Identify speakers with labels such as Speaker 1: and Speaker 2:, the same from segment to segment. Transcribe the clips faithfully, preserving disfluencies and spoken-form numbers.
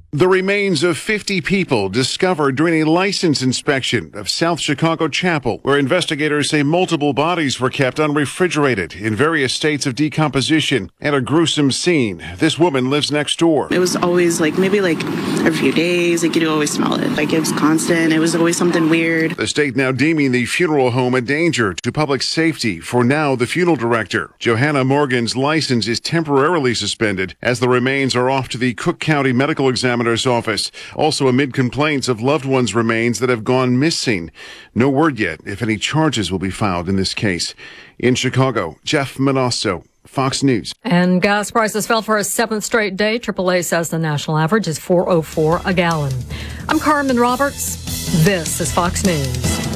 Speaker 1: The remains of fifty people discovered during a license inspection of South Chicago Chapel, where investigators say multiple bodies were kept unrefrigerated in various states of decomposition and a gruesome scene. This woman lives next door.
Speaker 2: It was always like maybe like every few days, like you'd always smell it. Like it was constant. It was always something weird.
Speaker 1: The state now deeming the funeral home a danger to public safety. For now, the funeral director, Johanna Morgan's license is temporarily suspended as the remains are off to the Cook County Medical Examiner's office. Also amid complaints of loved ones' remains that have gone missing. No word yet if any charges will be filed in this case. In Chicago, Jeff Manasso, Fox News.
Speaker 3: And gas prices fell for a seventh straight day. triple A says the national average is four oh four a gallon. I'm Carmen Roberts. This is Fox News.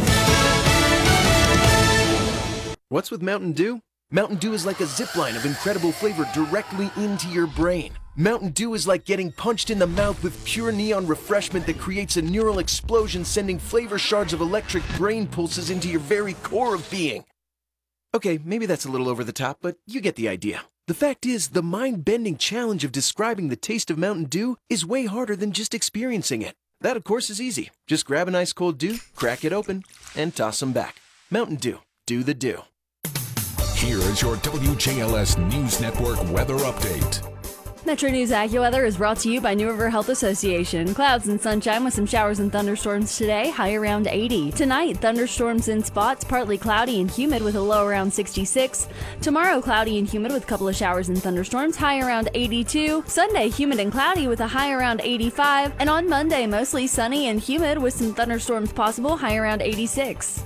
Speaker 4: What's with Mountain Dew? Mountain Dew is like a zip line of incredible flavor directly into your brain. Mountain Dew is like getting punched in the mouth with pure neon refreshment that creates a neural explosion, sending flavor shards of electric brain pulses into your very core of being. Okay, maybe that's a little over the top, but you get the idea. The fact is, the mind-bending challenge of describing the taste of Mountain Dew is way harder than just experiencing it. That, of course, is easy. Just grab an ice cold Dew, crack it open, and toss them back. Mountain Dew. Do the Dew.
Speaker 5: Here is your W J L S News Network weather update.
Speaker 6: Metro News AccuWeather is brought to you by New River Health Association. Clouds and sunshine with some showers and thunderstorms today, high around eighty. Tonight, thunderstorms in spots, partly cloudy and humid with a low around sixty-six. Tomorrow, cloudy and humid with a couple of showers and thunderstorms, high around eighty-two. Sunday, humid and cloudy with a high around eighty-five. And on Monday, mostly sunny and humid with some thunderstorms possible, high around eighty-six.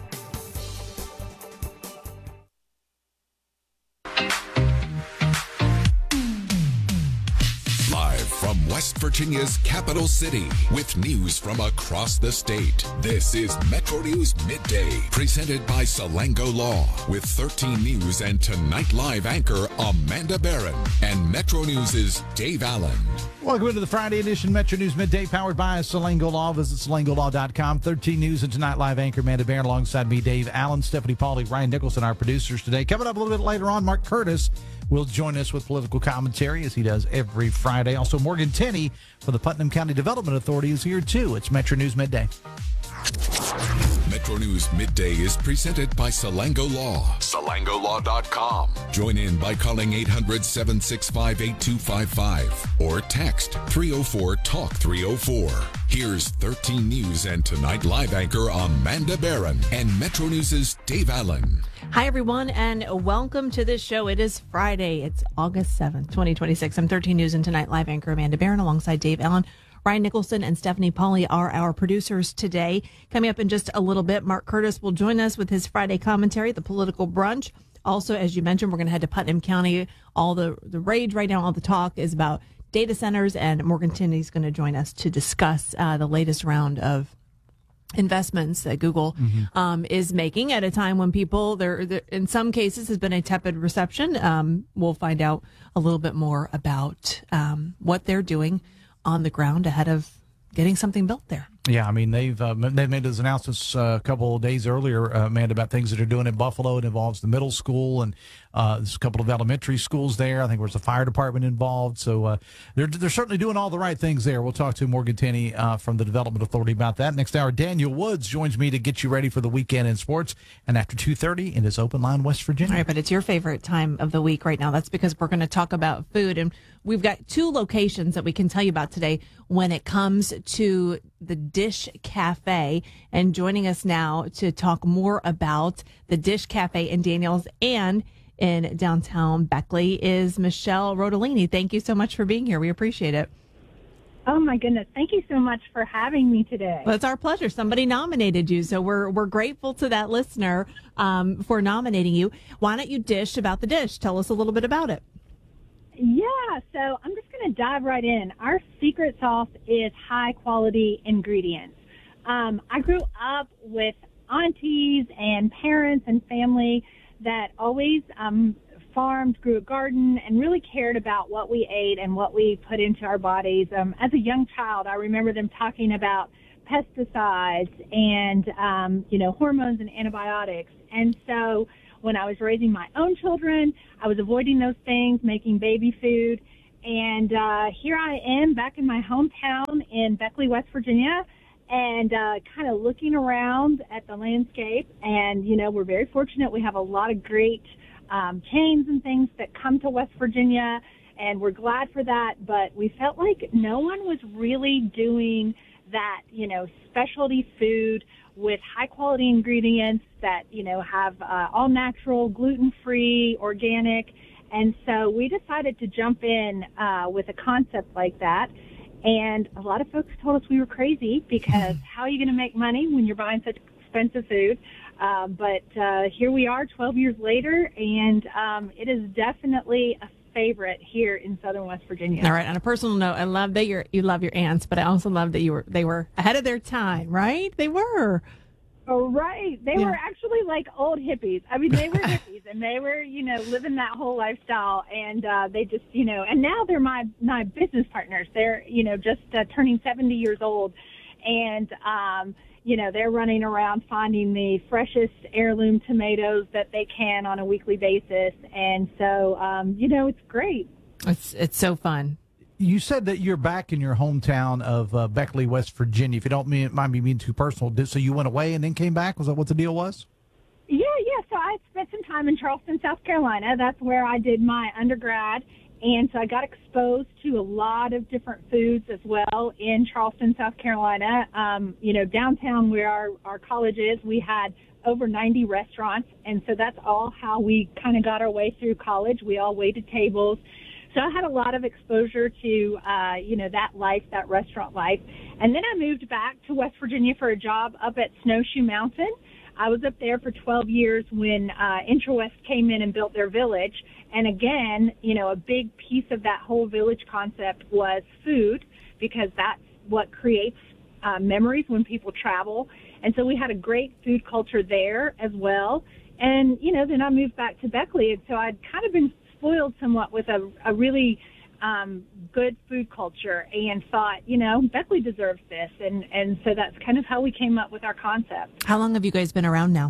Speaker 5: From West Virginia's capital city, with news from across the state, this is Metro News Midday, presented by Salango Law, with thirteen News and Tonight Live anchor Amanda Barron and Metro News' Dave Allen.
Speaker 7: Welcome into the Friday edition Metro News Midday, powered by Salango Law. Visit salango law dot com. thirteen News and Tonight Live anchor Amanda Barron alongside me, Dave Allen, Stephanie Pauly, Ryan Nicholson, our producers today. Coming up a little bit later on, Mark Curtis will join us with political commentary, as he does every Friday. Also, Morgan Tenney from the Putnam County Development Authority is here, too. It's Metro News Midday.
Speaker 5: Metro News Midday is presented by Salango Law. salango law dot com. Join in by calling eight hundred, seven six five, eight two five five or text three oh four, talk three oh four. Here's thirteen News and Tonight Live anchor Amanda Barron and Metro News' Dave Allen.
Speaker 8: Hi, everyone, and welcome to this show. It is Friday. It's August seventh, twenty twenty-six. I'm thirteen News and Tonight Live anchor Amanda Barron alongside Dave Allen. Ryan Nicholson and Stephanie Pauly are our producers today. Coming up in just a little bit, Mark Curtis will join us with his Friday commentary, the political brunch. Also, as you mentioned, we're going to head to Putnam County. All the, the rage right now, all the talk is about data centers, and Morgan Tenney is going to join us to discuss uh, the latest round of investments that Google mm-hmm. um, is making at a time when people, there, there in some cases, has been a tepid reception. Um, we'll find out a little bit more about um, what they're doing on the ground ahead of getting something built there.
Speaker 7: Yeah, I mean, they've uh, they've made those announcements uh, a couple of days earlier, uh, Amanda, about things that they're doing in Buffalo. It involves the middle school, and uh, there's a couple of elementary schools there. I think there's a fire department involved. So uh, they're they're certainly doing all the right things there. We'll talk to Morgan Tenney uh, from the Development Authority about that. Next hour, Daniel Woods joins me to get you ready for the weekend in sports. And after two thirty, it is Open Line West Virginia.
Speaker 8: All right, but it's your favorite time of the week right now. That's because we're going to talk about food. And we've got two locations that we can tell you about today when it comes to the Dish Cafe. And joining us now to talk more about the Dish Cafe in Daniels and in downtown Beckley is Michelle Rodolini. Thank you so much for being here. We appreciate it.
Speaker 9: Oh my goodness. Thank you so much for having me today.
Speaker 8: Well, it's our pleasure. Somebody nominated you, so we're we're grateful to that listener um, for nominating you. Why don't you dish about the dish? Tell us a little bit about it.
Speaker 9: Yeah, so I'm just going to dive right in. Our secret sauce is high-quality ingredients. Um, I grew up with aunties and parents and family that always um, farmed, grew a garden, and really cared about what we ate and what we put into our bodies. Um, as a young child, I remember them talking about pesticides and, um, you know, hormones and antibiotics. And so when I was raising my own children, I was avoiding those things, making baby food. and uh, here I am back in my hometown in Beckley, West Virginia, and uh, kind of looking around at the landscape. And, you know, we're very fortunate. We have a lot of great um, chains and things that come to West Virginia, and we're glad for that. But we felt like no one was really doing that, you know, specialty food with high-quality ingredients that, you know, have uh, all natural, gluten-free, organic. And so we decided to jump in uh, with a concept like that. And a lot of folks told us we were crazy because how are you going to make money when you're buying such expensive food? Uh, but uh, here we are twelve years later, and um, it is definitely a favorite here in Southern West Virginia.
Speaker 8: All right. On a personal note, I love that you're, you love your aunts, but I also love that you were they were ahead of their time, right? They were.
Speaker 9: Oh, right. They
Speaker 8: Yeah.
Speaker 9: were actually like old hippies. I mean, they were hippies, and they were, you know, living that whole lifestyle. And uh, they just, you know, and now they're my my business partners. They're, you know, just uh, turning seventy years old, and um, you know, they're running around finding the freshest heirloom tomatoes that they can on a weekly basis. And so, um, you know, it's great.
Speaker 8: It's it's so fun.
Speaker 7: You said that you're back in your hometown of uh, Beckley, West Virginia. If you don't mean, mind me being too personal, did, so you went away and then came back? Was that what the deal was?
Speaker 9: Yeah, yeah. So I spent some time in Charleston, South Carolina. That's where I did my undergrad. And so I got exposed to a lot of different foods as well in Charleston, South Carolina. Um, you know, downtown where our, our college is, we had over ninety restaurants. And so that's all how we kind of got our way through college. We all waited tables. So I had a lot of exposure to, uh, you know, that life, that restaurant life. And then I moved back to West Virginia for a job up at Snowshoe Mountain. I was up there for twelve years when uh, IntraWest came in and built their village. And again, you know, a big piece of that whole village concept was food, because that's what creates uh, memories when people travel. And so we had a great food culture there as well. And, you know, then I moved back to Beckley. And so I'd kind of been spoiled somewhat with a, a really um, good food culture, and thought, you know, Beckley deserves this. And, and so that's kind of how we came up with our concept.
Speaker 8: How long have you guys been around now?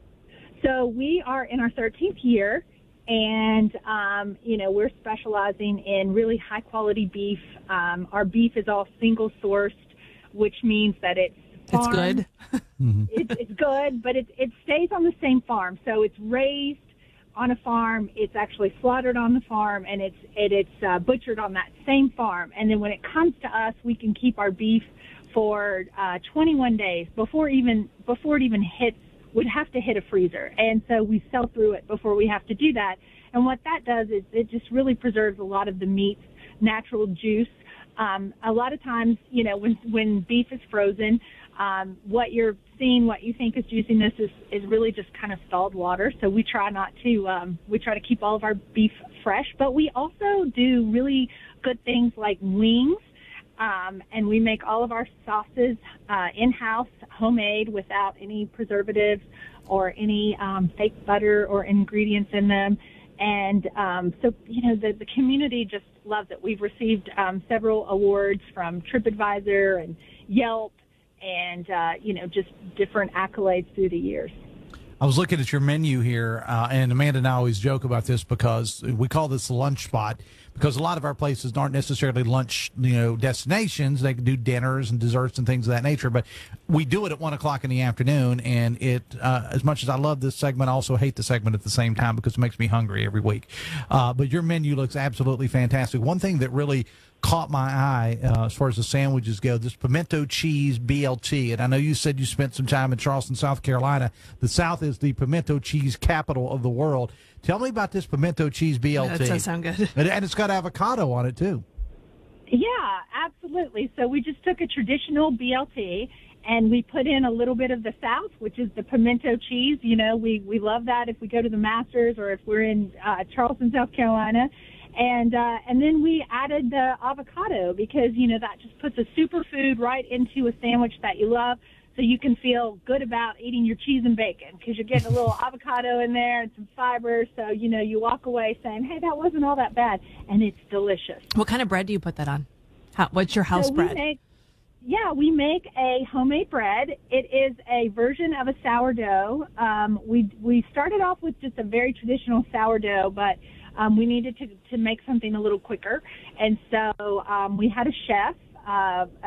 Speaker 9: So we are in our thirteenth year, and, um, you know, we're specializing in really high quality beef. Um, our beef is all single sourced, which means that it's farm.
Speaker 8: It's good.
Speaker 9: it's, it's good, but it, it stays on the same farm. So it's raised on a farm, it's actually slaughtered on the farm, and it's it, it's uh, butchered on that same farm. And then when it comes to us, we can keep our beef for uh, twenty-one days before even before it even hits. Would have to hit a freezer, and so we sell through it before we have to do that. And what that does is it just really preserves a lot of the meat's natural juice. Um, a lot of times, you know, when when beef is frozen, um, what you're seeing, what you think is juiciness, is, is really just kind of stalled water. So we try not to, um, we try to keep all of our beef fresh, but we also do really good things like wings. Um, and we make all of our sauces uh, in-house, homemade, without any preservatives or any um, fake butter or ingredients in them. And um, so, you know, the, the community just loves it. We've received um, several awards from TripAdvisor and Yelp, and, uh, you know, just different accolades through the years.
Speaker 7: I was looking at your menu here, uh, and Amanda and I always joke about this because we call this the lunch spot, because a lot of our places aren't necessarily lunch, you know, destinations. They can do dinners and desserts and things of that nature, but we do it at one o'clock in the afternoon. And it, uh, as much as I love this segment, I also hate the segment at the same time because it makes me hungry every week. Uh, but your menu looks absolutely fantastic. One thing that really caught my eye uh, as far as the sandwiches go, this pimento cheese B L T. And I know you said you spent some time in Charleston, South Carolina. The South is the pimento cheese capital of the world. Tell me about this pimento cheese B L T.
Speaker 8: That does sound good.
Speaker 7: And, and it's got avocado on it, too.
Speaker 9: Yeah, absolutely. So we just took a traditional B L T and we put in a little bit of the South, which is the pimento cheese. You know, we, we love that if we go to the Masters or if we're in uh, Charleston, South Carolina. And uh, and then we added the avocado because, you know, that just puts a superfood right into a sandwich that you love, so you can feel good about eating your cheese and bacon because you're getting a little avocado in there and some fiber. So, you know, you walk away saying, hey, that wasn't all that bad, and it's delicious.
Speaker 8: What kind of bread do you put that on? How, what's your house
Speaker 9: so
Speaker 8: bread?
Speaker 9: We make, yeah, we make a homemade bread. It is a version of a sourdough. Um, we we started off with just a very traditional sourdough, but um, we needed to, to make something a little quicker. And so um, we had a chef, uh,